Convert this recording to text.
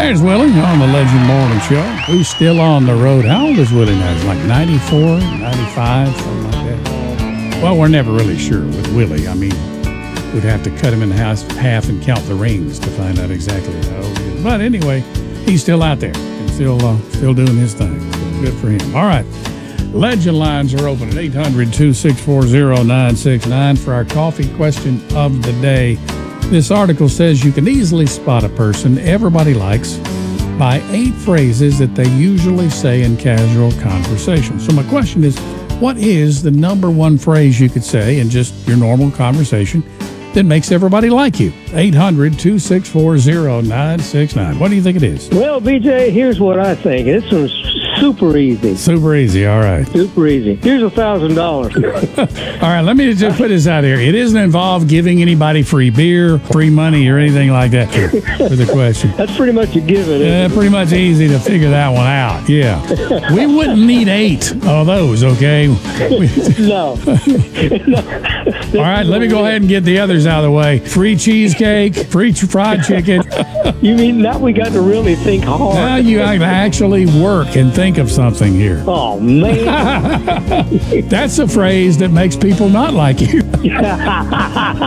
There's Willie on the Legend Morning Show. Who's still on the road? How old is Willie now? He's like 94, 95, something like that. Well, we're never really sure with Willie. I mean, we'd have to cut him in half and count the rings to find out exactly how old he is. But anyway, he's still out there and still doing his thing. So good for him. All right. Legend lines are open at 800-264-0969 for our coffee question of the day. This article says you can easily spot a person everybody likes by 8 phrases that they usually say in casual conversation. So my question is, what is the number one phrase you could say in just your normal conversation that makes everybody like you? 800-264-0969. What do you think it is? Well, BJ, here's what I think. This one's super easy. Super easy, all right. Super easy. Here's $1,000. All right, let me just put this out here. It doesn't involve giving anybody free beer, free money, or anything like that for the question. That's pretty much a given. Pretty much easy to figure that one out, yeah. We wouldn't need 8 of those, okay? No. All right, let me go ahead and get the others out of the way. Free cheesecake, free fried chicken. You mean now we got to really think hard? Now you actually work and think of something here. Oh, man. That's a phrase that makes people not like you.